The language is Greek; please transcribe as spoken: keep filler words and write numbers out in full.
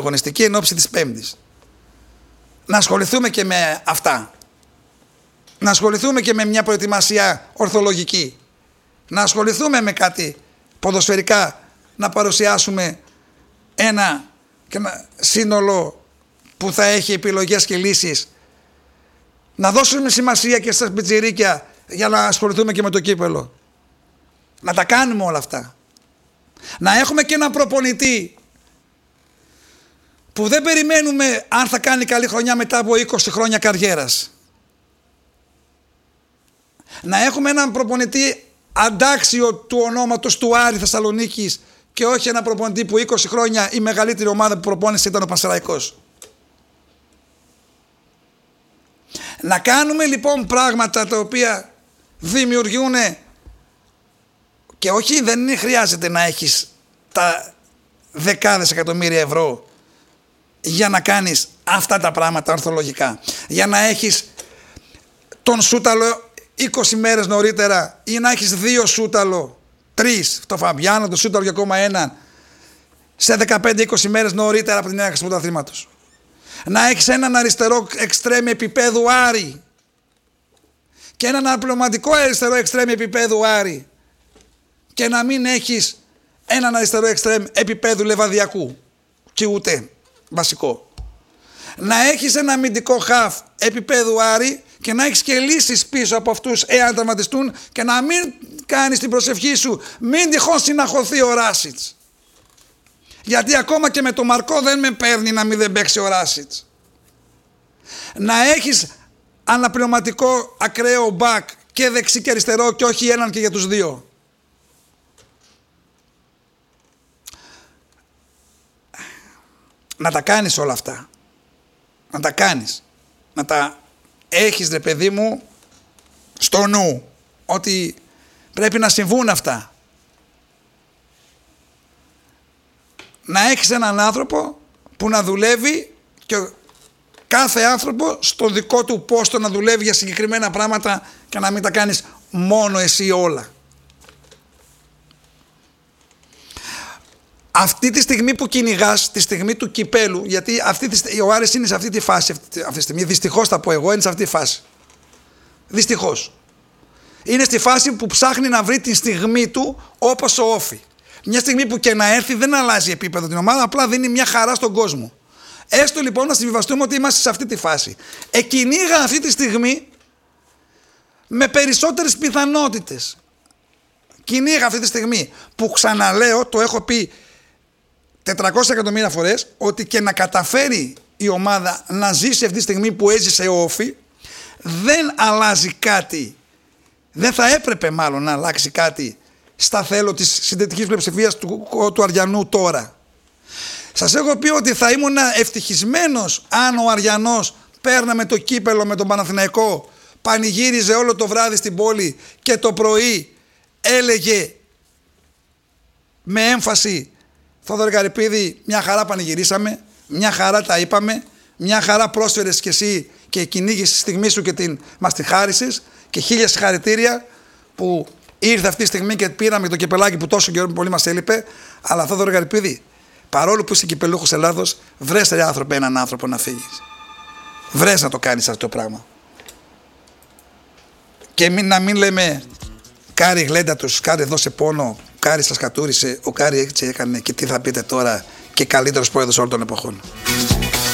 αγωνιστική εν ώψη της Πέμπτης. Να ασχοληθούμε και με αυτά. Να ασχοληθούμε και με μια προετοιμασία ορθολογική. Να ασχοληθούμε με κάτι ποδοσφαιρικά, να παρουσιάσουμε ένα, ένα σύνολο που θα έχει επιλογές και λύσεις. Να δώσουμε σημασία και στα πιτσιρίκια για να ασχοληθούμε και με το κύπελο. Να τα κάνουμε όλα αυτά. Να έχουμε και έναν προπονητή που δεν περιμένουμε αν θα κάνει καλή χρονιά μετά από είκοσι χρόνια καριέρας. Να έχουμε έναν προπονητή αντάξιο του ονόματος του Άρη Θεσσαλονίκης και όχι ένα προπονητή που είκοσι χρόνια η μεγαλύτερη ομάδα που προπόνησε ήταν ο Πανσεραϊκός. Να κάνουμε λοιπόν πράγματα τα οποία δημιουργούν, και όχι, δεν χρειάζεται να έχεις τα δεκάδες εκατομμύρια ευρώ για να κάνεις αυτά τα πράγματα ορθολογικά. Για να έχεις τον Σούταλο είκοσι μέρες νωρίτερα ή να έχεις δύο Σούταλο, τρεις, το Φαμπιάνο, το Σούταλο και ακόμα έναν, σε δεκαπέντε είκοσι μέρες νωρίτερα από την έναρξη του πρωταθλήματος. Να έχεις έναν αριστερό εξτρέμ επίπεδου Άρη και έναν αναπληρωματικό αριστερό εξτρέμ επίπεδου Άρη και να μην έχεις έναν αριστερό εξτρέμ επίπεδου Λεβαδιακού και ούτε βασικό. Να έχεις ένα αμυντικό χαφ επίπεδου Άρη και να έχεις και λύσεις πίσω από αυτούς εάν τραυματιστούν και να μην κάνεις την προσευχή σου μην τυχόν συναχωθεί ο Ράσιτς. Γιατί ακόμα και με τον Μαρκό δεν με παίρνει να μην δεν παίξει ο Ράσιτς. Να έχεις αναπληρωματικό ακραίο μπακ και δεξί και αριστερό και όχι έναν και για τους δύο. Να τα κάνεις όλα αυτά. Να τα κάνεις. Να τα έχεις, ρε παιδί μου, στο νου. Ότι πρέπει να συμβούν αυτά. Να έχεις έναν άνθρωπο που να δουλεύει και κάθε άνθρωπο στο δικό του πόστο να δουλεύει για συγκεκριμένα πράγματα και να μην τα κάνεις μόνο εσύ όλα. Αυτή τη στιγμή που κυνηγάς, τη στιγμή του κυπέλου, γιατί αυτή τη, ο Άρης είναι σε αυτή τη φάση αυτή, αυτή τη στιγμή, δυστυχώς θα πω εγώ, είναι σε αυτή τη φάση. Δυστυχώς. Είναι στη φάση που ψάχνει να βρει τη στιγμή του όπως ο Όφη. Μια στιγμή που και να έρθει δεν αλλάζει επίπεδο την ομάδα, απλά δίνει μια χαρά στον κόσμο. Έστω λοιπόν να συμβιβαστούμε ότι είμαστε σε αυτή τη φάση. Εκυνήγα αυτή τη στιγμή με περισσότερες πιθανότητες. Κυνήγα αυτή τη στιγμή που, ξαναλέω, το έχω πει τετρακόσια εκατομμύρια φορές, ότι και να καταφέρει η ομάδα να ζήσει αυτή τη στιγμή που έζησε ο Όφη, δεν αλλάζει κάτι. Δεν θα έπρεπε μάλλον να αλλάξει κάτι στα θέλω της συντηρητικής πλειοψηφίας του, του Αριανού τώρα. Σας έχω πει ότι θα ήμουν ευτυχισμένος αν ο Αριανός παίρναμε το κύπελο με τον Παναθηναϊκό, πανηγύριζε όλο το βράδυ στην πόλη και το πρωί έλεγε με έμφαση: Θόδωρε Καρυπίδη, μια χαρά πανηγυρίσαμε, μια χαρά τα είπαμε, μια χαρά πρόσφερες κι εσύ και κυνήγησες τη στιγμή σου και την, μας τη χάρισες και χίλια συγχαρητήρια που ήρθε αυτή τη στιγμή και πήραμε το κυπελάκι που τόσο καιρό πολύ μας έλειπε. Αλλά Θόδωρο Καρυπίδη, παρόλο που είσαι κυπελούχος Ελλάδος, βρες ρε άνθρωπε έναν άνθρωπο να φύγεις. Βρες να το κάνεις αυτό το πράγμα. Και μην, να μην λέμε Κάρι γλέντα τους, Κάρι δώσε πόνο, Κάρι σας κατούρισε, ο Κάρι έτσι έκανε και τι θα πείτε τώρα και καλύτερος πρόεδρος όλων των εποχών.